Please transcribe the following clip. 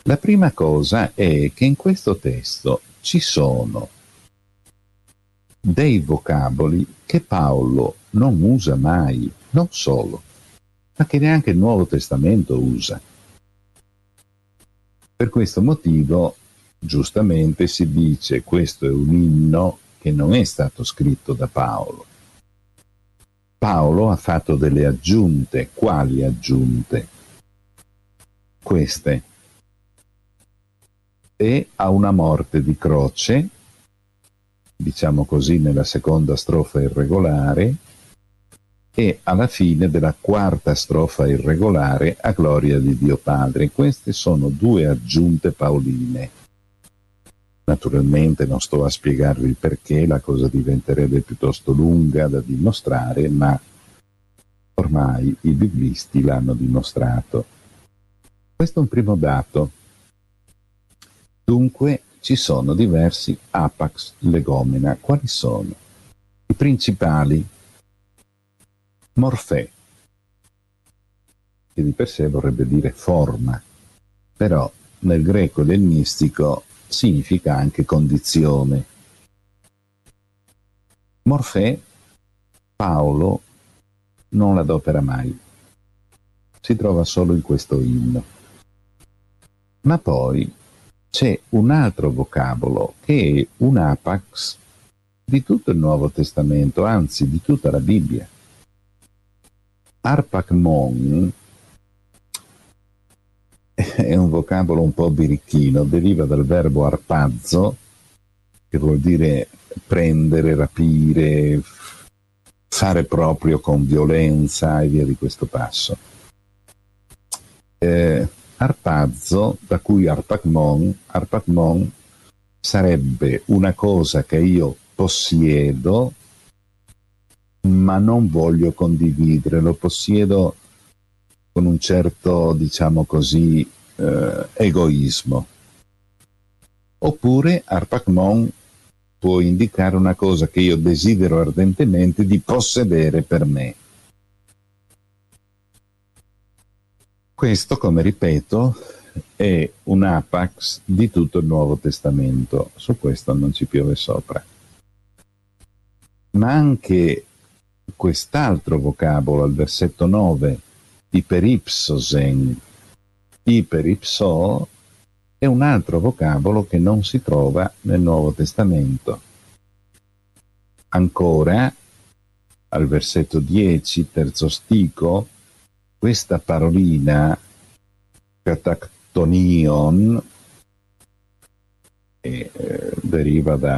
La prima cosa è che in questo testo ci sono dei vocaboli che Paolo non usa mai, non solo, ma che neanche il Nuovo Testamento usa. Per questo motivo, giustamente si dice, questo è un inno che non è stato scritto da Paolo. Paolo ha fatto delle aggiunte. Quali aggiunte? Queste. E a una morte di croce, diciamo così nella seconda strofa irregolare, e alla fine della quarta strofa irregolare a gloria di Dio Padre. Queste sono due aggiunte paoline. Naturalmente non sto a spiegarvi il perché, la cosa diventerebbe piuttosto lunga da dimostrare, ma ormai i biblisti l'hanno dimostrato. Questo è un primo dato. Dunque ci sono diversi apax legomena. Quali sono? I principali. Morfè, che di per sé vorrebbe dire forma, però nel greco ellenistico significa anche condizione. Morfè, Paolo non l'adopera mai, si trova solo in questo inno. Ma poi c'è un altro vocabolo che è un apax di tutto il Nuovo Testamento, anzi di tutta la Bibbia. Arpakmon è un vocabolo un po' birichino, deriva dal verbo arpazzo, che vuol dire prendere, rapire, fare proprio con violenza e via di questo passo. Arpazzo, da cui arpakmon sarebbe una cosa che io possiedo ma non voglio condividere, lo possiedo con un certo, diciamo così, egoismo. Oppure arpakmon può indicare una cosa che io desidero ardentemente di possedere per me. Questo, come ripeto, è un apax di tutto il Nuovo Testamento, su questo non ci piove sopra. Ma anche quest'altro vocabolo al versetto 9, iperipsosen, iperipso, è un altro vocabolo che non si trova nel Nuovo Testamento. Ancora, al versetto 10, terzo stico, questa parolina kataktonion deriva da